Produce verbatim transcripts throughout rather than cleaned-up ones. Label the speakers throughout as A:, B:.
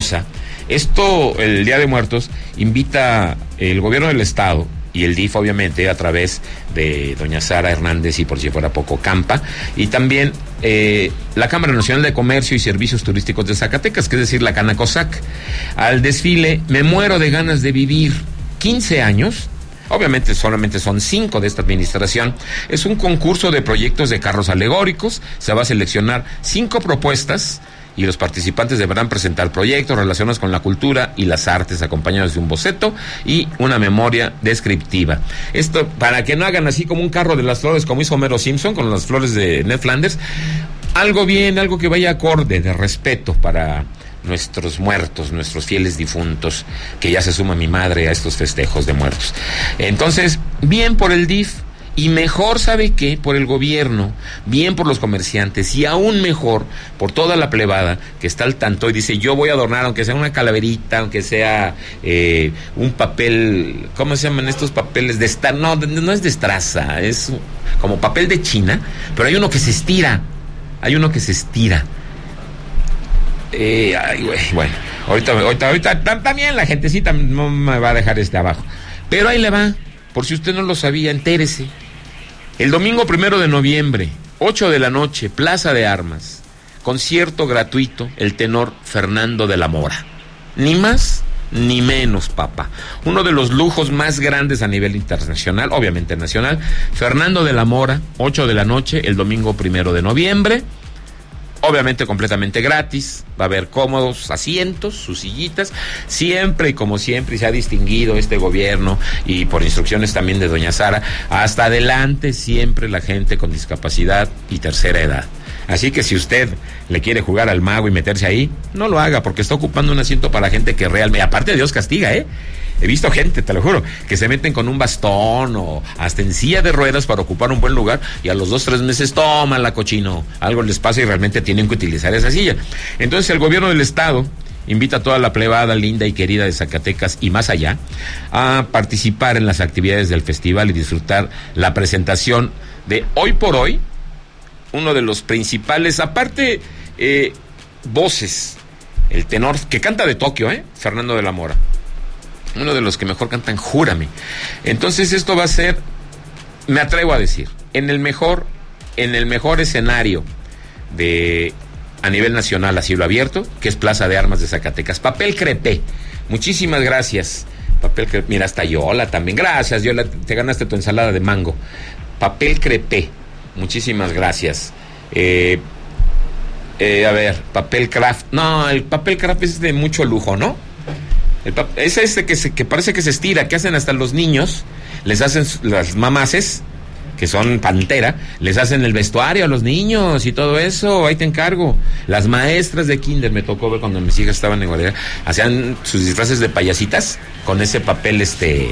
A: cosa. Esto, el Día de Muertos, invita el gobierno del estado y el D I F, obviamente, a través de doña Sara Hernández y, por si fuera poco, Campa, y también eh, la Cámara Nacional de Comercio y Servicios Turísticos de Zacatecas, que es decir, la Canacosac, al desfile Me Muero de Ganas de Vivir. quince años, obviamente solamente son cinco de esta administración. Es un concurso de proyectos de carros alegóricos. Se va a seleccionar cinco propuestas y los participantes deberán presentar proyectos relacionados con la cultura y las artes, acompañados de un boceto y una memoria descriptiva. Esto para que no hagan así como un carro de las flores, como hizo Homero Simpson con las flores de Ned Flanders. Algo bien, algo que vaya acorde, de respeto para nuestros muertos, nuestros fieles difuntos, que ya se suma mi madre a estos festejos de muertos. Entonces, bien por el D I F, y mejor, ¿sabe qué? Por el gobierno, bien por los comerciantes, y aún mejor por toda la plebada que está al tanto y dice, yo voy a adornar, aunque sea una calaverita, aunque sea eh, un papel, ¿cómo se llaman estos papeles? De estar, no, no es de estraza, es como papel de China, pero hay uno que se estira, hay uno que se estira. Eh, ay, güey, bueno, ahorita, ahorita, ahorita también la gentecita no me va a dejar este abajo, pero ahí le va, por si usted no lo sabía, entérese. El domingo primero de noviembre, ocho de la noche, Plaza de Armas, concierto gratuito, el tenor Fernando de la Mora. Ni más ni menos, papá. Uno de los lujos más grandes a nivel internacional, obviamente nacional. Fernando de la Mora, ocho de la noche, el domingo primero de noviembre. Obviamente completamente gratis, va a haber cómodos asientos, sus sillitas, siempre y como siempre, y se ha distinguido este gobierno, y por instrucciones también de doña Sara, hasta adelante siempre la gente con discapacidad y tercera edad. Así que si usted le quiere jugar al mago y meterse ahí, no lo haga, porque está ocupando un asiento para gente que realmente, aparte Dios castiga, ¿eh? He visto gente, te lo juro, que se meten con un bastón o hasta en silla de ruedas para ocupar un buen lugar, y a los dos, tres meses, tómala, cochino, algo les pasa y realmente tienen que utilizar esa silla. Entonces el gobierno del estado invita a toda la plebada linda y querida de Zacatecas y más allá a participar en las actividades del festival y disfrutar la presentación de Hoy por Hoy, uno de los principales, aparte, eh, voces, el tenor que canta de Tokio, ¿eh? Fernando de la Mora. Uno de los que mejor cantan, júrame. Entonces esto va a ser, me atrevo a decir, en el mejor, en el mejor escenario de a nivel nacional a cielo abierto, que es Plaza de Armas de Zacatecas. Papel crepé. Muchísimas gracias. Papel crepé. Mira, hasta Yola también. Gracias, Yola, te ganaste tu ensalada de mango. Papel crepé. Muchísimas gracias. Eh, eh, a ver, papel craft. No, el papel craft es de mucho lujo, ¿no? El pap- es este que, se, que parece que se estira, que hacen hasta los niños, les hacen las mamaces, que son pantera, les hacen el vestuario a los niños y todo eso, ahí te encargo. Las maestras de kinder, me tocó ver cuando mis hijas estaban en guardería, hacían sus disfraces de payasitas con ese papel, este,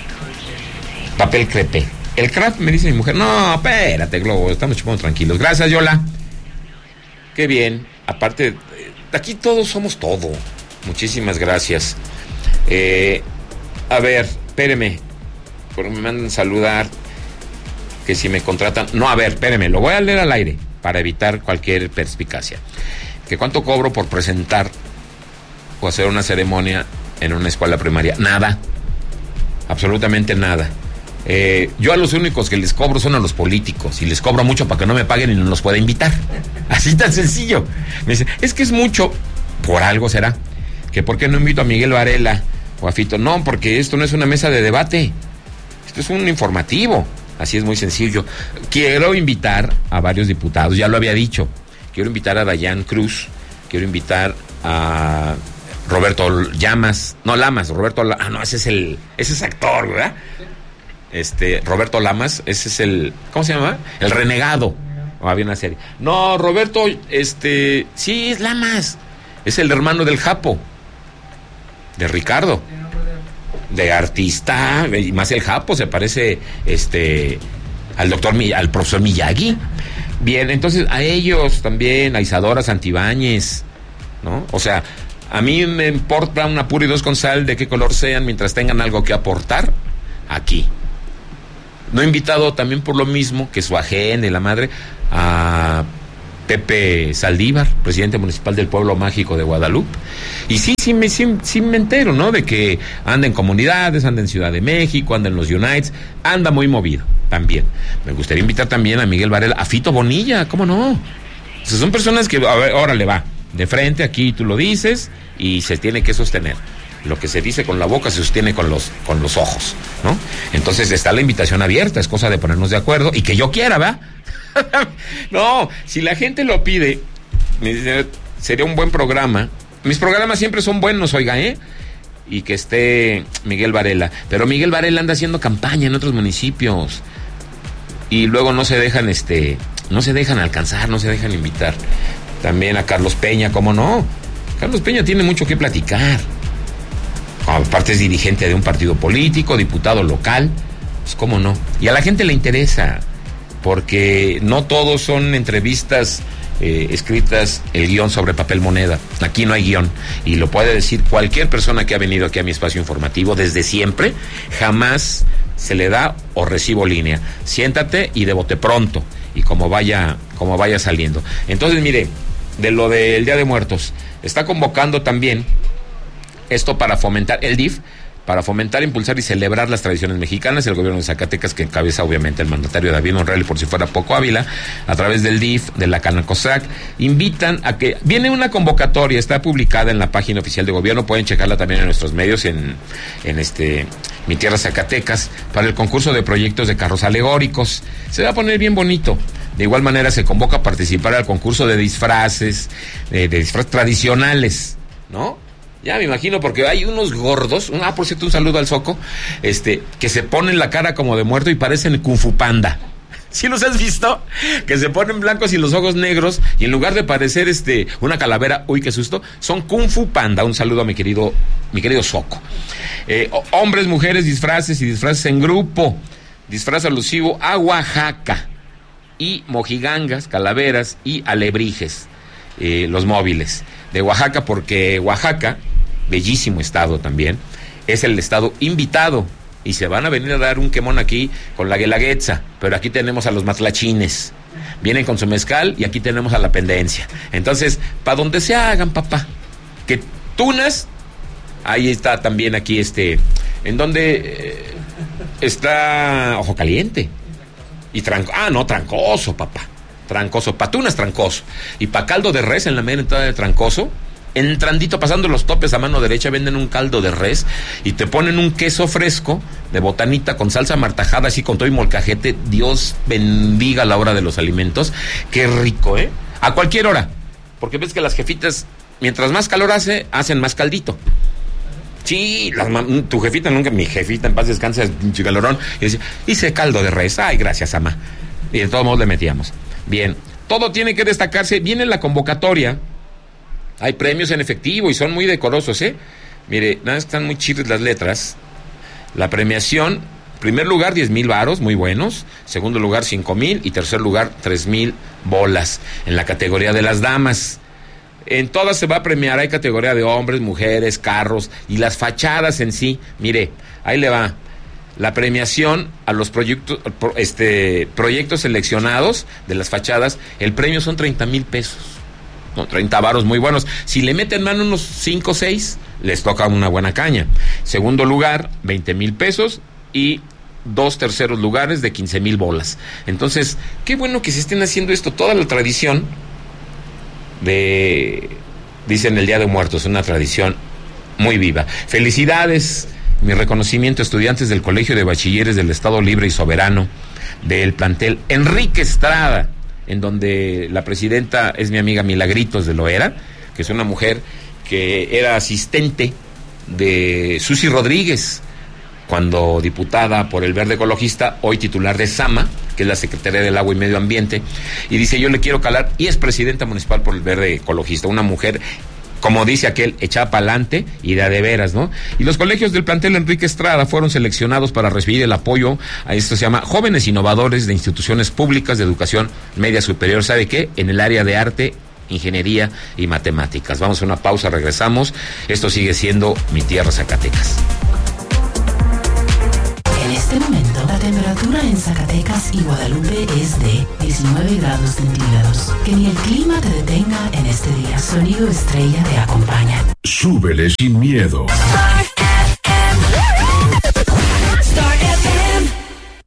A: papel crepé. El craft, me dice mi mujer, no, espérate, Globo, estamos chupando tranquilos. Gracias, Yola. Qué bien. Aparte, aquí todos somos todo. Muchísimas gracias. Eh, a ver, espéreme, porque me mandan saludar, que si me contratan. No, a ver, espéreme, lo voy a leer al aire para evitar cualquier perspicacia. ¿Que cuánto cobro por presentar o hacer una ceremonia en una escuela primaria? Nada, absolutamente nada. Eh, yo a los únicos que les cobro son a los políticos, y les cobro mucho para que no me paguen y no los pueda invitar. Así tan sencillo. Me dice, es que es mucho, por algo será. Que por qué no invito a Miguel Varela o a Fito. No, porque esto no es una mesa de debate, esto es un informativo. Así es, muy sencillo. Quiero invitar a varios diputados, ya lo había dicho. Quiero invitar a Dayán Cruz, quiero invitar a Roberto Llamas, no Lamas, Roberto Lamas, ah, no, ese es el, ese es actor, ¿verdad? Este, Roberto Lamas, ese es el, ¿cómo se llama? El renegado. Oh, había una serie. No, Roberto, este, sí, es Lamas, es el hermano del Japo, de Ricardo, de artista, y más el Japo, se parece, este, al doctor, al profesor Miyagi. Bien, entonces a ellos también, a Isadora Santibáñez, ¿no? O sea, a mí me importa una pura y dos con sal de qué color sean, mientras tengan algo que aportar aquí. No he invitado también por lo mismo que su agente, la madre, a Pepe Saldívar, presidente municipal del pueblo mágico de Guadalupe. Y sí, sí me, sí, sí me entero, ¿no? De que anda en comunidades, anda en Ciudad de México, anda en los Unites, anda muy movido también. Me gustaría invitar también a Miguel Varela, a Fito Bonilla, ¿cómo no? O sea, son personas que, a ver, órale, va, de frente, aquí tú lo dices y se tiene que sostener. Lo que se dice con la boca se sostiene con los, con los ojos, ¿no? Entonces está la invitación abierta, es cosa de ponernos de acuerdo y que yo quiera, ¿va? No, si la gente lo pide, sería un buen programa. Mis programas siempre son buenos, oiga, ¿eh? Y que esté Miguel Varela. Pero Miguel Varela anda haciendo campaña en otros municipios. Y luego no se dejan, este, no se dejan alcanzar, no se dejan invitar. También a Carlos Peña, ¿cómo no? Carlos Peña tiene mucho que platicar. Aparte es dirigente de un partido político, diputado local, pues cómo no. Y a la gente le interesa, porque no todos son entrevistas eh, escritas, el guión sobre papel moneda. Aquí no hay guión, y lo puede decir cualquier persona que ha venido aquí a mi espacio informativo desde siempre. Jamás se le da o recibo línea. Siéntate y de bote pronto, y como vaya, como vaya saliendo. Entonces, mire, de lo del Día de Muertos, está convocando también esto para fomentar el D I F, para fomentar, impulsar y celebrar las tradiciones mexicanas. El gobierno de Zacatecas, que encabeza obviamente el mandatario David Monreal, y por si fuera poco Ávila, a través del D I F, de la Canacosac, invitan a que, viene una convocatoria, está publicada en la página oficial de gobierno, pueden checarla también en nuestros medios, en, en este, Mi Tierra Zacatecas, para el concurso de proyectos de carros alegóricos. Se va a poner bien bonito. De igual manera se convoca a participar al concurso de disfraces, de, de disfraces tradicionales, ¿no? Ya me imagino, porque hay unos gordos, ah, por cierto, un saludo al Soco, este, que se ponen la cara como de muerto y parecen Kung Fu Panda. ¿Sí los has visto? Que se ponen blancos y los ojos negros, y en lugar de parecer este una calavera, uy, qué susto, son Kung Fu Panda. Un saludo a mi querido, mi querido Soco. Eh, hombres, mujeres, disfraces y disfraces en grupo. Disfraz alusivo a Oaxaca. Y mojigangas, calaveras y alebrijes, eh, los móviles de Oaxaca, porque Oaxaca, bellísimo estado también, es el estado invitado, y se van a venir a dar un quemón aquí con la guelaguetza, pero aquí tenemos a los matlachines, vienen con su mezcal, y aquí tenemos a la pendencia. Entonces, para donde se hagan, papá, que tunas, ahí está también aquí este, en donde eh, está Ojo Caliente, y tranco, ah no, Trancoso, papá. Trancoso, patunas Trancoso. Y pa' caldo de res, en la media entrada de Trancoso, entrandito, pasando los topes a mano derecha, venden un caldo de res y te ponen un queso fresco de botanita con salsa martajada, así con todo y molcajete. Dios bendiga la hora de los alimentos. Qué rico, ¿eh? A cualquier hora. Porque ves que las jefitas, mientras más calor hace, hacen más caldito. Sí, las, tu jefita nunca, mi jefita en paz descansa, es un chicalorón, y dice, hice caldo de res. Ay, gracias, ama. Y de todos modos le metíamos. Bien, todo tiene que destacarse. Viene la convocatoria, hay premios en efectivo y son muy decorosos, ¿eh? Mire, nada más están muy chidas las letras. La premiación, primer lugar diez mil varos, muy buenos. Segundo lugar cinco mil y tercer lugar tres mil bolas en la categoría de las damas. En todas se va a premiar, hay categoría de hombres, mujeres, carros y las fachadas en sí. Mire, ahí le va. La premiación a los proyectos, este, proyectos seleccionados de las fachadas, el premio son treinta mil pesos. No, treinta varos muy buenos. Si le meten mano unos cinco o seis, les toca una buena caña. Segundo lugar, veinte mil pesos y dos terceros lugares de quince mil bolas. Entonces, qué bueno que se estén haciendo esto. Toda la tradición de, dicen el Día de Muertos, una tradición muy viva. Felicidades. Mi reconocimiento a estudiantes del Colegio de Bachilleres del Estado Libre y Soberano del plantel Enrique Estrada, en donde la presidenta es mi amiga Milagritos de Loera, que es una mujer que era asistente de Susi Rodríguez, cuando diputada por el Verde Ecologista, hoy titular de SAMA, que es la Secretaría del Agua y Medio Ambiente, y dice, yo le quiero calar, y es presidenta municipal por el Verde Ecologista, una mujer, como dice aquel, echada pa'lante y de a de veras, ¿no? Y los colegios del plantel Enrique Estrada fueron seleccionados para recibir el apoyo a esto, se llama Jóvenes Innovadores de Instituciones Públicas de Educación Media Superior. ¿Sabe qué? En el área de arte, ingeniería y matemáticas. Vamos a una pausa, regresamos. Esto sigue siendo Mi Tierra Zacatecas.
B: En este momento, la temperatura en Zacatecas y Guadalupe es de diecinueve grados centígrados. Que ni el clima te detenga en este día. Sonido Estrella te acompaña.
C: Súbele sin miedo.